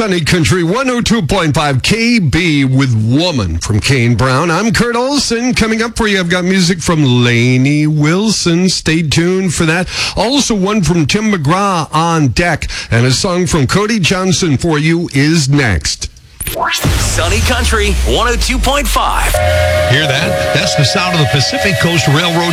Sunny Country 102.5 KB with Woman from Kane Brown. I'm Kurt Olson. Coming up for you, I've got music from Lainey Wilson. Stay tuned for that. Also, one from Tim McGraw on deck. And a song from Cody Johnson for you is next. Sunny Country 102.5. Hear that? That's the sound of the Pacific Coast Railroad